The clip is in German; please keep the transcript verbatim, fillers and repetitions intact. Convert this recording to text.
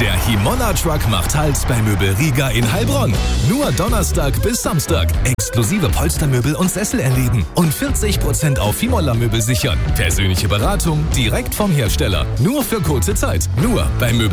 Der Himolla Truck macht Halt bei Möbel Riga in Heilbronn. Nur Donnerstag bis Samstag. Exklusive Polstermöbel und Sessel erleben. Und vierzig Prozent auf Himolla-Möbel sichern. Persönliche Beratung direkt vom Hersteller. Nur für kurze Zeit. Nur bei Möbel